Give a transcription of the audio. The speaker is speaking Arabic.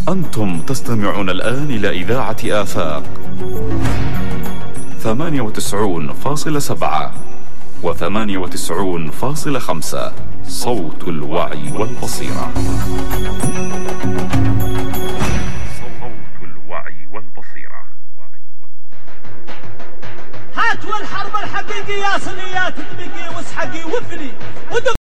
أنتم تستمعون الآن إلى إذاعة آفاق 98.7 و98.5 صوت الوعي والبصيرة. صوت الوعي والبصيرة. هات والحرب الحقيقية صينيات دمقي واسحقي وفلي